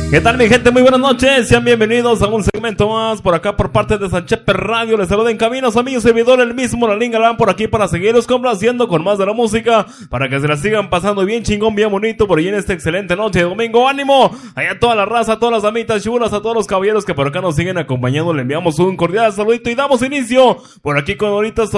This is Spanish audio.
¿Qué tal, mi gente? Muy buenas noches, sean bienvenidos a un segmento más por acá por parte de Sanchepe Radio. Les saluda en camino su amigo servidor, el mismo Lalín Galán, por aquí para seguirlos complaciendo con más de la música, para que se la sigan pasando bien chingón, bien bonito por ahí en esta excelente noche de domingo. ¡Ánimo! Allá toda la raza, a todas las damitas chulas, a todos los caballeros que por acá nos siguen acompañando, le enviamos un cordial saludito y damos inicio por aquí con ahorita